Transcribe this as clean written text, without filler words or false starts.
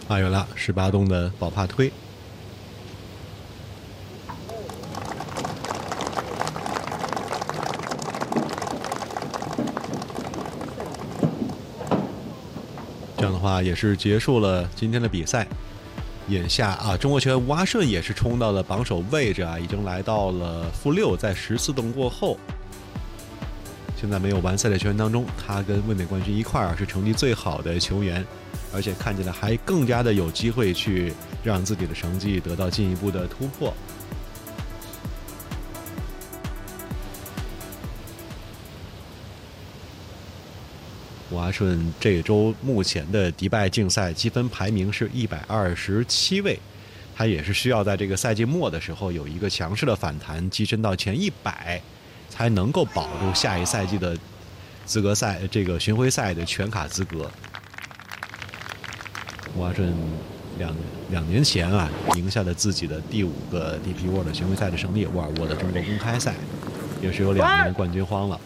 阿尤拉18洞的宝帕推。这样的话也是结束了今天的比赛。眼下啊，中国球员吴阿顺也是冲到了榜首位置啊，已经来到了负6，在14洞过后。现在没有完赛的球员当中，他跟卫冕冠军一块儿是成绩最好的球员，而且看起来还更加的有机会去让自己的成绩得到进一步的突破。吴阿顺这周目前的迪拜竞赛积分排名是127位，他也是需要在这个赛季末的时候有一个强势的反弹，跻身到前100，才能够保住下一赛季的资格赛这个巡回赛的全卡资格。吴阿顺两年前啊，赢下了自己的第5个 DP World 巡回赛的胜利，沃尔沃的中国公开赛，也是有2年的冠军荒了。